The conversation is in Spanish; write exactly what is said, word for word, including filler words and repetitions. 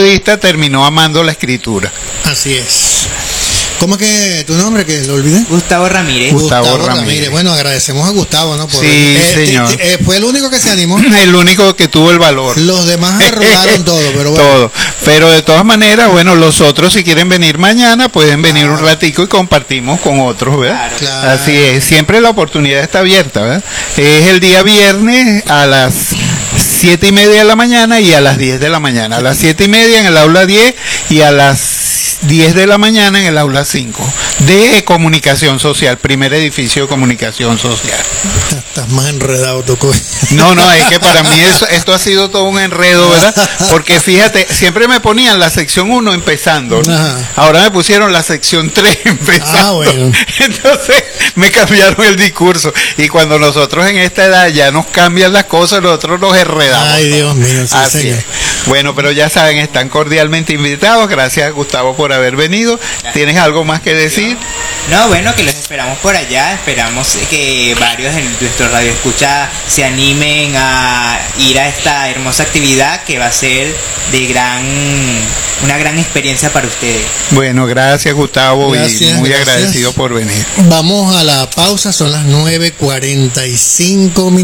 periodista, terminó amando la escritura. Así es. ¿Cómo es que tu nombre, que lo olvidé? Gustavo Ramírez. Gustavo, Gustavo Ramírez. Ramírez. Bueno, agradecemos a Gustavo, ¿no? Por Sí, eh, señor. eh, eh, fue el único que se animó. El único que tuvo el valor. Los demás arrugaron todo, pero bueno. Todo. Pero de todas maneras, bueno, los otros si quieren venir mañana, pueden venir un ratico y compartimos con otros, ¿verdad? Claro. Claro. Así es, siempre la oportunidad está abierta, ¿verdad? Es el día viernes a las siete y media de la mañana y a las diez de la mañana. A las siete y media en el aula diez y a las diez de la mañana en el aula cinco de comunicación social, primer edificio de comunicación social. Estás más enredado, Toco. No, no, es que para mí eso, esto ha sido todo un enredo, ¿verdad? Porque fíjate, siempre me ponían la sección uno empezando, ¿no? Ajá. Ahora me pusieron la sección tres empezando. Ah, bueno. Entonces me cambiaron el discurso. Y cuando nosotros en esta edad ya nos cambian las cosas, nosotros nos enredamos. Ay, Dios mío, sí, Así señor. es. Bueno, pero ya saben, están cordialmente invitados. Gracias, Gustavo, por haber venido. ¿Tienes algo más que decir? No, bueno, que los esperamos por allá. Esperamos que varios de nuestros radioescuchas se animen a ir a esta hermosa actividad que va a ser de gran, una gran experiencia para ustedes. Bueno, gracias, Gustavo, Gracias, y muy gracias. agradecido por venir. Vamos a la pausa, son las nueve cuarenta y cinco minutos.